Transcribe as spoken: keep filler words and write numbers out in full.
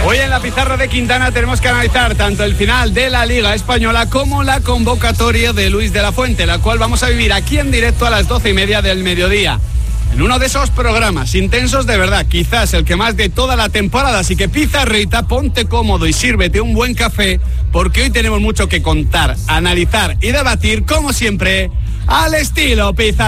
Hoy en la pizarra de Quintana tenemos que analizar tanto el final de la Liga Española como la convocatoria de Luis de la Fuente, la cual vamos a vivir aquí en directo a las doce y media del mediodía. En uno de esos programas intensos de verdad, quizás el que más de toda la temporada. Así que pizarrita, ponte cómodo y sírvete un buen café, porque hoy tenemos mucho que contar, analizar y debatir, como siempre, al estilo pizarra.